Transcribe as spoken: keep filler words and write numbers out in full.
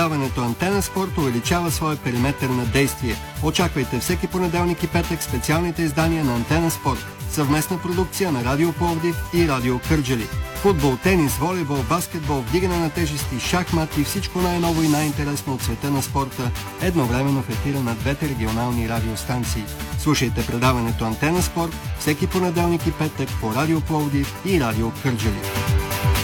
Предаването Антена Спорт увеличава своя периметър на действие. Очаквайте всеки понеделник и петък специалните издания на Антена Спорт. Съвместна продукция на Радио Пловдив и Радио Кърджали. Футбол, тенис, волейбол, баскетбол, вдигане на тежести, шахмат и всичко най-ново и най-интересно от света на спорта едновременно в ефира на двете регионални радиостанции. Слушайте предаването Антена Спорт всеки понеделник и петък по Радио Пловдив и Радио Кърджали.